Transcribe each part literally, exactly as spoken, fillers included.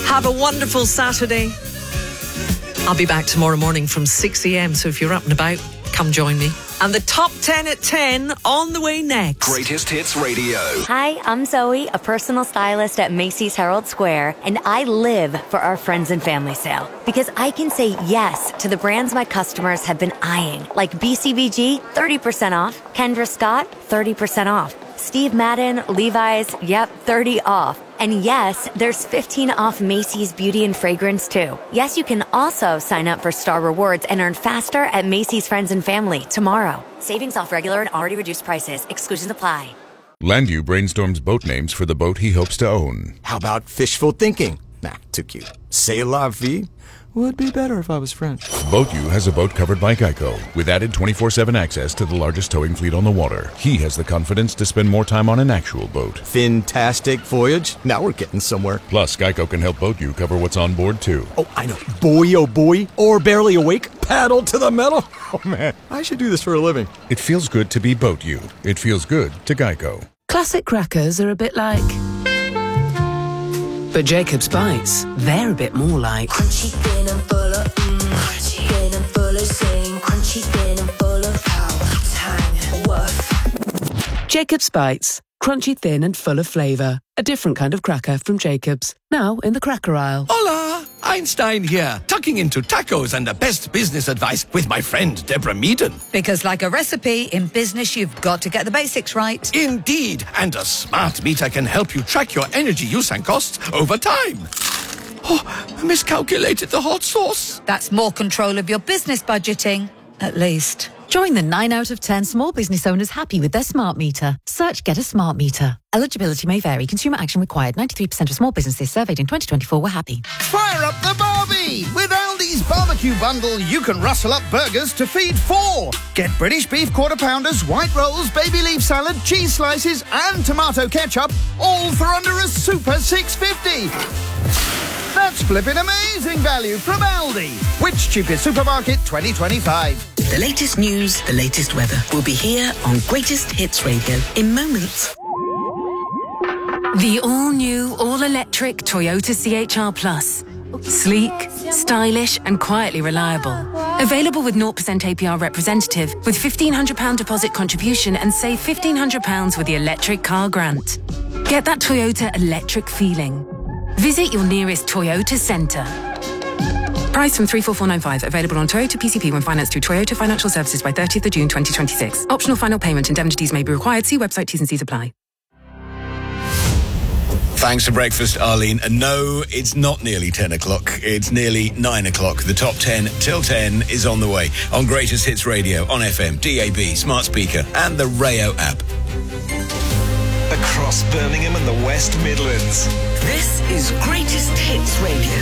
Have a wonderful Saturday. I'll be back tomorrow morning from six a.m, so if you're up and about, come join me. And the top ten at ten on the way next. Greatest Hits Radio. Hi, I'm Zoe, a personal stylist at Macy's Herald Square, and I live for our friends and family sale because I can say yes to the brands my customers have been eyeing, like B C B G, thirty percent off, Kendra Scott, thirty percent off, Steve Madden, Levi's, yep, thirty off. And yes, there's fifteen off Macy's Beauty and Fragrance too. Yes, you can also sign up for Star Rewards and earn faster at Macy's Friends and Family tomorrow. Savings off regular and already reduced prices. Exclusions apply. Landu brainstorms boat names for the boat he hopes to own. How about fishful thinking? Nah, too cute. C'est la vie? Would be better if I was French. BoatU has a boat covered by Geico, with added twenty-four seven access to the largest towing fleet on the water. He has the confidence to spend more time on an actual boat. Fantastic voyage. Now we're getting somewhere. Plus, Geico can help BoatU cover what's on board, too. Oh, I know. Boy, oh boy. Or barely awake. Paddle to the metal. Oh, man. I should do this for a living. It feels good to be BoatU. It feels good to Geico. Classic crackers are a bit like... But Jacob's Bites, they're a bit more like... Crunchy, thin and full of mmm. Crunchy, thin and full of zing. Crunchy, thin and full of power, tang, woof. Jacob's Bites, crunchy, thin and full of flavour. A different kind of cracker from Jacob's. Now in the cracker aisle. Hola! Einstein here, tucking into tacos and the best business advice with my friend Deborah Meaden. Because like a recipe, in business you've got to get the basics right. Indeed, and a smart meter can help you track your energy use and costs over time. Oh, I miscalculated the hot sauce. That's more control of your business budgeting, at least. Join the nine out of ten small business owners happy with their smart meter. Search Get a Smart Meter. Eligibility may vary. Consumer action required. ninety-three percent of small businesses surveyed in twenty twenty-four were happy. Fire up the barbie! With Aldi's barbecue bundle, you can rustle up burgers to feed four. Get British beef quarter pounders, white rolls, baby leaf salad, cheese slices, and tomato ketchup, all for under a super six fifty. That's flipping amazing value from Aldi. Which cheapest supermarket twenty twenty-five? The latest news, the latest weather will be here on Greatest Hits Radio in moments. The all-new, all-electric Toyota C H R Plus. Sleek, stylish and quietly reliable. Available with zero percent A P R representative with fifteen hundred pounds deposit contribution and save fifteen hundred pounds with the electric car grant. Get that Toyota electric feeling. Visit your nearest Toyota centre. Price from three four four nine five. Available on Toyota P C P when financed through Toyota Financial Services by thirtieth of June twenty twenty-six. Optional final payment. Indemnities may be required. See website T's and C's apply. Thanks for breakfast, Arlene. And no, it's not nearly ten o'clock. It's nearly nine o'clock. The top ten till ten is on the way on Greatest Hits Radio, on F M, D A B, smart speaker, and the Rayo app. Across Birmingham and the West Midlands. This is Greatest Hits Radio.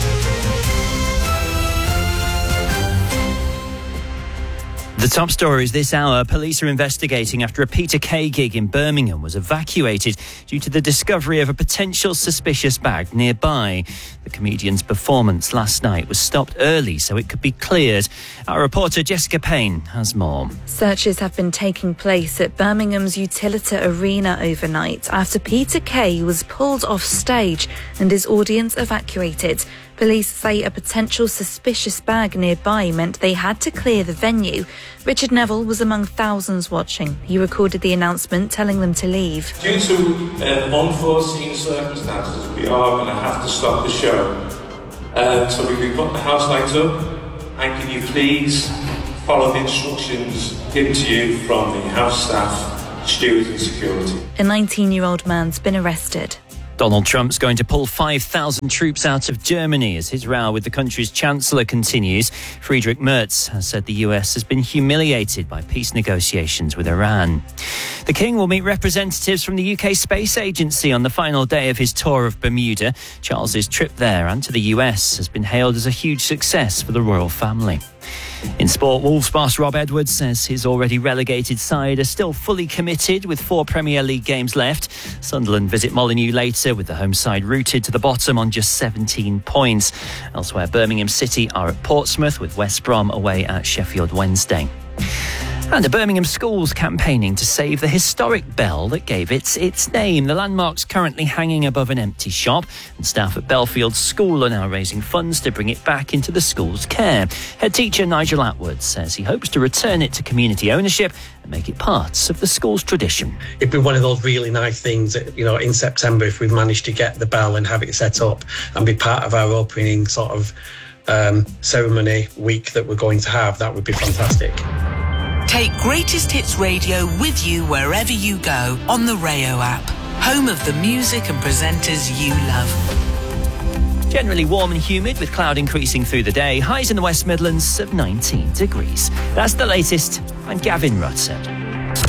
The top stories this hour. Police are investigating after a Peter Kay gig in Birmingham was evacuated due to the discovery of a potential suspicious bag nearby. The comedian's performance last night was stopped early so it could be cleared. Our reporter Jessica Payne has more. Searches have been taking place at Birmingham's Utilita Arena overnight after Peter Kay was pulled off stage and his audience evacuated. Police say a potential suspicious bag nearby meant they had to clear the venue. Richard Neville was among thousands watching. He recorded the announcement telling them to leave. Due to uh, unforeseen circumstances, we are going to have to stop the show. Uh, so we can put the house lights up, and can you please follow the instructions given to you from the house staff, stewards and security. A nineteen-year-old man's been arrested. Donald Trump's going to pull five thousand troops out of Germany as his row with the country's chancellor continues. Friedrich Merz has said the U S has been humiliated by peace negotiations with Iran. The King will meet representatives from the U K Space Agency on the final day of his tour of Bermuda. Charles's trip there and to the U S has been hailed as a huge success for the royal family. In sport, Wolves boss Rob Edwards says his already relegated side are still fully committed with four Premier League games left. Sunderland visit Molineux later with the home side rooted to the bottom on just seventeen points. Elsewhere, Birmingham City are at Portsmouth with West Brom away at Sheffield Wednesday. And a Birmingham school's campaigning to save the historic bell that gave it its name. The landmark's currently hanging above an empty shop, and staff at Belfield School are now raising funds to bring it back into the school's care. Head teacher Nigel Atwood says he hopes to return it to community ownership and make it part of the school's tradition. It'd be one of those really nice things that, you know, in September, if we've managed to get the bell and have it set up and be part of our opening sort of um, ceremony week that we're going to have, that would be fantastic. Take Greatest Hits Radio with you wherever you go on the Rayo app, home of the music and presenters you love. Generally warm and humid with cloud increasing through the day. Highs in the West Midlands of nineteen degrees. That's the latest. I'm Gavin Rutter.